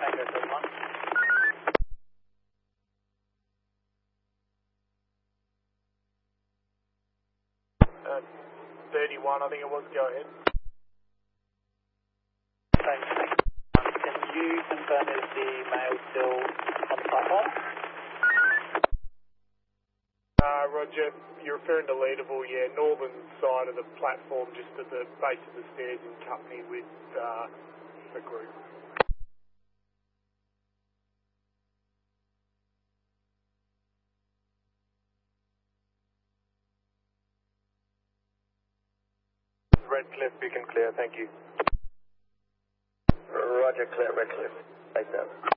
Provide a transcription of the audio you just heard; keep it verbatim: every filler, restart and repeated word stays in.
Tango thirty-one. Uh, thirty-one, I think it was. Go ahead. Thanks. Can you confirm is the male still on the platform? Uh, Roger, you're referring to Leadable, yeah, northern side of the platform, just at the base of the stairs in company with uh, the group. Redcliffe, beacon clear, thank you. Roger, clear, Redcliffe. Take that.